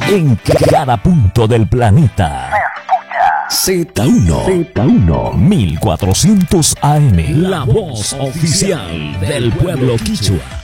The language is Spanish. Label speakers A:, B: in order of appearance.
A: En cada punto del planeta. Z1 1400 AM, la voz oficial del pueblo quichua.